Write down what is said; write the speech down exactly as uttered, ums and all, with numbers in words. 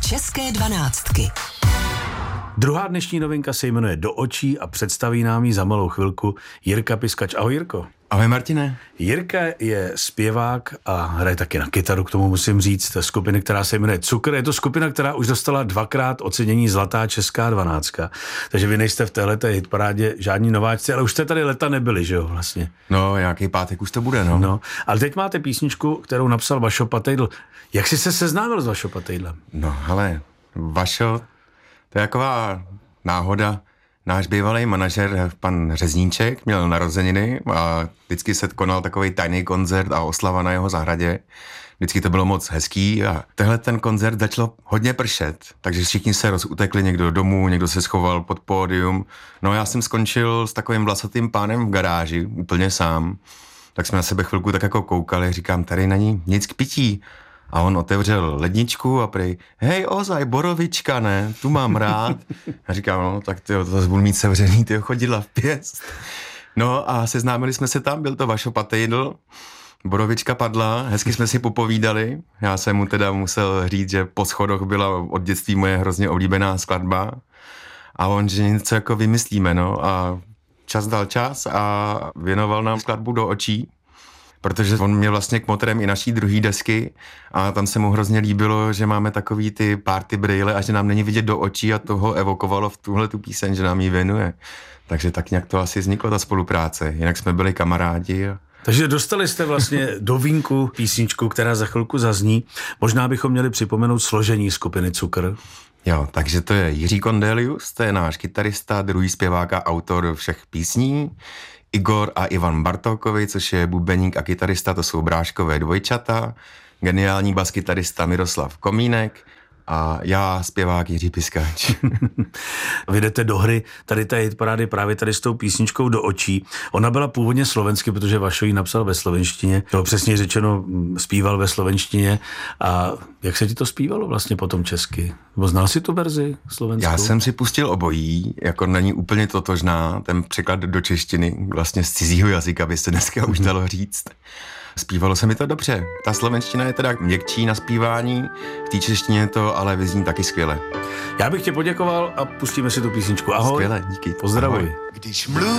České dvanáctky. Druhá dnešní novinka se jmenuje Do očí a představí nám ji za malou chvilku Jirka Piskač. Ahoj, Jirko. Ahoj, Martine. Jirka je zpěvák a hraje taky na kytaru, k tomu musím říct. To je skupina, která se jmenuje Cukr. Je to skupina, která už dostala dvakrát ocenění Zlatá česká dvanáctka. Takže vy nejste v téhleté hitparádě žádní nováčci, ale už jste tady leta nebyli, že jo, vlastně. No, nějaký pátek už to bude, no. No, ale teď máte písničku, kterou napsal Vašo Patejdl. Jak jsi se seznámil s Vašo Patejdlem? No, hele, Vašo, to je taková náhoda. Náš bývalý manažer, pan Řezníček, měl narozeniny a vždycky se konal takový tajný koncert a oslava na jeho zahradě. Vždycky to bylo moc hezký a tehle ten koncert začalo hodně pršet, takže všichni se rozutekli, někdo domů, někdo se schoval pod pódium. No já jsem skončil s takovým vlasatým pánem v garáži, úplně sám. Tak jsme na sebe chvilku tak jako koukali, říkám, tady není nic k pití. A on otevřel ledničku a prej, hej, ozaj, borovička, ne, tu mám rád. A říkám, no, tak tyjo, to zase budu mít sevřený, tyjo, chodidla v pěst. No a seznámili jsme se tam, byl to Vašo Patejdl, borovička padla, hezky jsme si popovídali. Já jsem mu teda musel říct, že Po schodoch byla od dětství moje hrozně oblíbená skladba. A on, že něco jako vymyslíme, no. A čas dal čas a věnoval nám skladbu Do očí. Protože on měl vlastně kmotrem i naší druhý desky a tam se mu hrozně líbilo, že máme takový ty party brýle a že nám není vidět do očí a toho evokovalo v tuhle tu píseň, že nám ji věnuje. Takže tak nějak to asi vzniklo ta spolupráce, jinak jsme byli kamarádi. A... Takže dostali jste vlastně do vínku písničku, která za chvilku zazní. Možná bychom měli připomenout složení skupiny Cukr. Jo, takže to je Jiří Kondelius, to je náš kytarista, druhý zpěvák a autor všech písní. Igor a Ivan Bartolkovi, což je bubeník a kytarista, to jsou bráškové dvojčata, geniální baskytarista Miroslav Komínek a já, zpěvák Jiří Piskač. Vy jdete do hry tady té hitparády právě tady s tou písničkou Do očí. Ona byla původně slovensky, protože Vašo ji napsal ve slovenštině. Jo, přesně řečeno, zpíval ve slovenštině. A jak se ti to zpívalo vlastně potom česky? Nebo znal si tu verzi slovenskou? Já jsem si pustil obojí, jako není úplně totožná, ten překlad do češtiny, vlastně z cizího jazyka, by se dneska už dalo říct. Zpívalo se mi to dobře. Ta slovenština je teda měkčí na zpívání, v té češtině to ale vyzní taky skvěle. Já bych tě poděkoval a pustíme si tu písničku. Ahoj. Skvěle, díky. Pozdravuj. Ahoj.